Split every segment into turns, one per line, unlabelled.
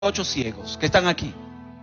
8 ciegos que están aquí,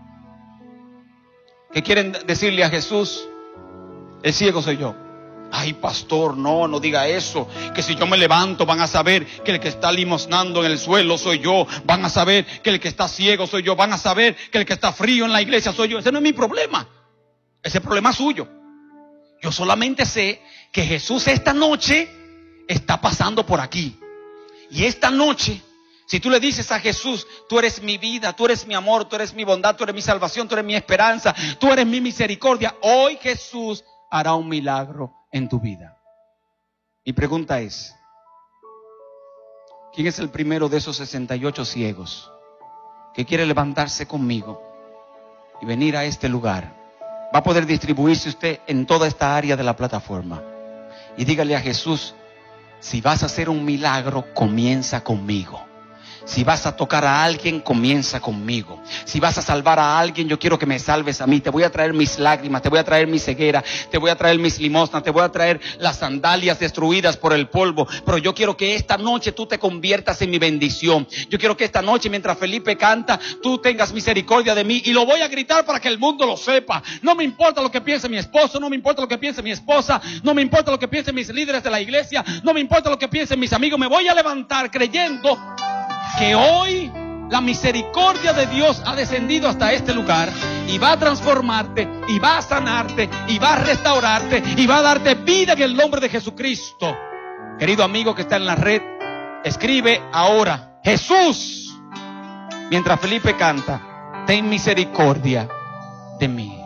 que quieren decirle a Jesús: el ciego soy yo. Ay, pastor, no diga eso, que si yo me levanto van a saber que el que está limosnando en el suelo soy yo, van a saber que el que está ciego soy yo, van a saber que el que está frío en la iglesia soy yo. Ese no es mi problema, ese problema es suyo. Yo solamente sé que Jesús esta noche está pasando por aquí. Y esta noche, si tú le dices a Jesús: tú eres mi vida, tú eres mi amor, tú eres mi bondad, tú eres mi salvación, tú eres mi esperanza, tú eres mi misericordia, hoy Jesús hará un milagro en tu vida. Mi pregunta es: ¿quién es el primero de esos 68 ciegos que quiere levantarse conmigo y venir a este lugar? Va a poder distribuirse usted en toda esta área de la plataforma. Y dígale a Jesús: si vas a hacer un milagro, comienza conmigo. Si vas a tocar a alguien, comienza conmigo. Si vas a salvar a alguien, yo quiero que me salves a mí. Te voy a traer mis lágrimas, te voy a traer mi ceguera, te voy a traer mis limosnas, te voy a traer las sandalias destruidas por el polvo. Pero yo quiero que esta noche tú te conviertas en mi bendición. Yo quiero que esta noche, mientras Felipe canta, tú tengas misericordia de mí. Y lo voy a gritar para que el mundo lo sepa. No me importa lo que piense mi esposo, no me importa lo que piense mi esposa, no me importa lo que piensen mis líderes de la iglesia, no me importa lo que piensen mis amigos. Me voy a levantar creyendo que hoy la misericordia de Dios ha descendido hasta este lugar y va a transformarte, y va a sanarte, y va a restaurarte, y va a darte vida en el nombre de Jesucristo. Querido amigo que está en la red, escribe ahora: Jesús, mientras Felipe canta, ten misericordia de mí.